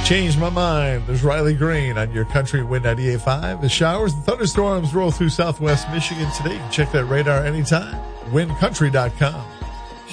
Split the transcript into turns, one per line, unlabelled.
Changed My Mind. There's Riley Green on your Country Wind 98.5. The showers and thunderstorms roll through southwest Michigan today. You can check that radar anytime. WindCountry.com.